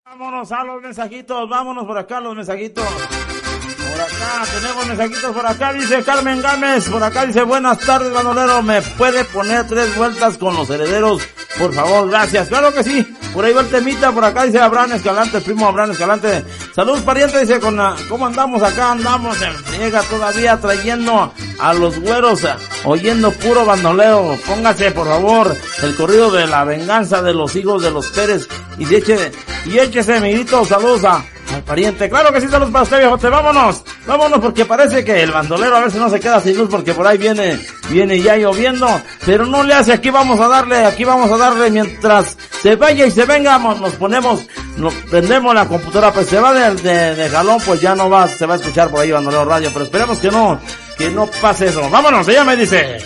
Vámonos a los mensajitos, vámonos por acá los mensajitos. Por acá, tenemos mensajitos por acá, dice Carmen Gámez, por acá dice, buenas tardes, bandolero, ¿me puede poner 3 vueltas con Los Herederos? Por favor, gracias. Claro que sí, por ahí va el temita, por acá dice Abraham Escalante, el primo Abraham Escalante. Saludos, pariente, dice, ¿cómo andamos acá? Andamos en friega todavía, trayendo a los güeros, oyendo puro bandolero. Póngase, por favor, el corrido de la venganza de los hijos de los Pérez, y échese, amiguito, saludos al pariente. Claro que sí, saludos para usted, viejote. Vámonos, porque parece que el bandolero a ver si no se queda sin luz, porque por ahí viene ya lloviendo, pero no le hace. Aquí vamos a darle mientras se vaya y se venga, nos prendemos la computadora, pues se va de jalón, pues ya no va, se va a escuchar por ahí bandolero radio, pero esperemos que no pase eso. Vámonos, ella me dice.